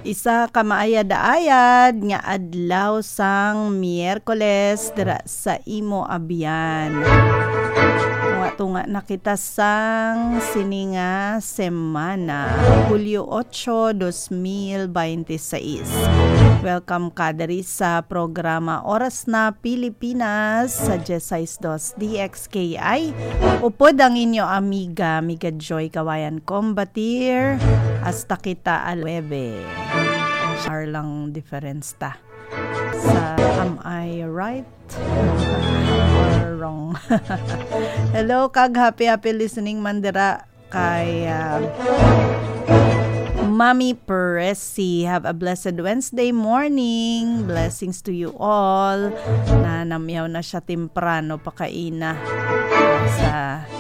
Isa ka maayad-ayad nga adlaw sang Miyerkules dira sa imo abiyan. Tunga na kita sang sininga semana, Hulyo 8, 2026. Welcome ka diri sa programa Oras na Pilipinas sa G62 DXKI. Upod ang inyo amiga Joy Kawayan Combatir. Hasta kita alwebe. Share lang difference ta. Sa am I right or wrong? Hello kag happy listening mandira kay Mami Peresi. Have a blessed Wednesday morning. Blessings to you all. Na namyaw na siya temprano pakaina sa